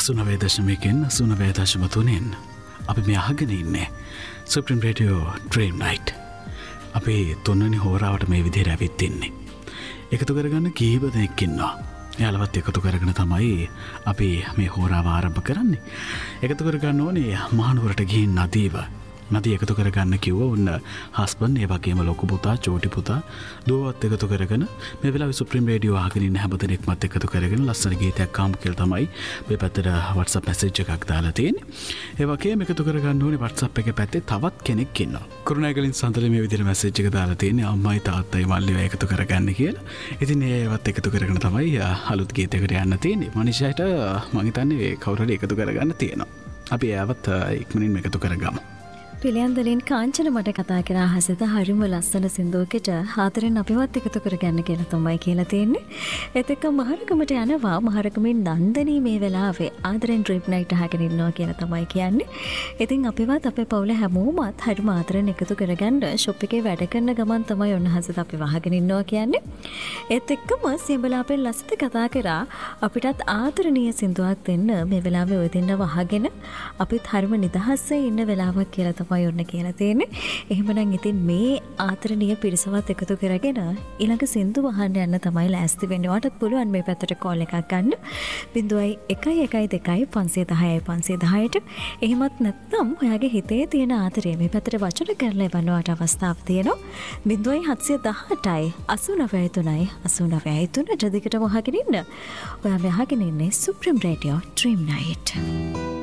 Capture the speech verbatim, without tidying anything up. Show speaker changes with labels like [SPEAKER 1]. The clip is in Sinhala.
[SPEAKER 1] අසුනවේ දශමිකෙන් අසුනවේ දශම තුනෙන් අපි මේ අහගෙන ඉන්නේ සුප්‍රීම රේඩියෝ ඩ්‍රීම් නයිට්. අපි තුන්වෙනි හෝරාවට මේ විදිහට ඇවිත් ඉන්නේ. එකතු කරගන්න කීප දෙනෙක් ඉන්නවා. යාළුවත් එකතු කරගෙන තමයි අපි මේ හෝරාව ආරම්භ කරන්නේ. එකතු කරගන්න ඕනේ මහනුවරට ගිහින් නදීව. නදී එකතු කරගන්න කිව්වා උන්න හස්බන්ඩ් ඒ වගේම ලොකු පුතා චෝටි පුතා දුවවත් එකතු කරගෙන මේ වෙලාවේ සුප්‍රීම රේඩියෝ අහගෙන ඉන්න හැම දෙනෙක්මත් එකතු කරගෙන ලස්සන ගීතයක් ආම් කියලා තමයි මේ පැත්තට WhatsApp message එකක් දාලා තියෙන්නේ. ඒ වගේම එකතු කරගන්න ඕනේ WhatsApp එකේ පැත්තේ තවත් කෙනෙක් ඉන්නවා. කුරුණෑගලින් සඳලේ මේ විදිහට message එක දාලා තියෙන්නේ අම්මයි තාත්තයි මල්ලිව එකතු කරගන්න කියලා. ඉතින් ඒවත් එකතු කරගෙන තමයි අලුත් ගීතයකට යන්න තියෙන්නේ. මනිෂාට මම හිතන්නේ කවුරු හරි එකතු කරගන්න තියෙනවා. අපි ඒවත් ඉක්මනින් එකතු කරගමු.
[SPEAKER 2] පිළියන්දලින් කාංචන මට කතා කරා හසිත හරිම ලස්සන සින්දුවකට හතරෙන් අපිවත් එකතු කරගන්න කියලා තමයි කියලා තියෙන්නේ. ඒත් එක්ක මහරකමට යනවා මහරකමින් නන්දනී මේ වෙලාවේ ආදරෙන් ඩ්‍රීම් නයිට් අහගෙන ඉන්නවා කියලා තමයි කියන්නේ. ඉතින් අපිවත් අපේ පවුලේ හැමෝමත් හරිම ආදරෙන් එකතු කරගන්න ෂොප් එකේ වැඩ කරන ගමන් තමයි ඔන්න හසිත අපි වහගෙන ඉන්නවා කියන්නේ. ඒත් එක්කම සිඹලා අපේ ලසිත කතා කරා අපිටත් ආදරණීය සින්දුවක් දෙන්න මේ වෙලාවේ ඔය දෙන්න වහගෙන අපිත් හරිම නිදහසේ ඉන්න වෙලාවක් කියලා තමයි ඔන්න කියලා තියෙන්නේ. එහෙමනම් ඉතින් මේ ආදරණීය පිරිසවත් එකතු කරගෙන ඊළඟ සින්දු වහන්න යන්න තමයි ලෑස්ති වෙන්නේ. ඔයාලට පුළුවන් මේ පැත්තට කෝල් එකක් ගන්න. ज़ीरो එකයි එකයි දෙකයි පන්සිය දහයයි පන්සිය දහයට. එහෙමත් නැත්නම් ඔයාගේ හිතේ තියෙන ආදරය මේ පැත්තට වචන කරලා එවන්නවට අවස්ථාවක් තියෙනවා. ज़ीरो හත්සිය දහඅටයි අසූනවයයි තුනයි අසූනවයයි තුන ජදිකට වහගෙන ඉන්න. ඔයා මේ අහගෙන ඉන්නේ සුප්‍රීම රේඩියෝ ඩ්‍රීම් නයිට්.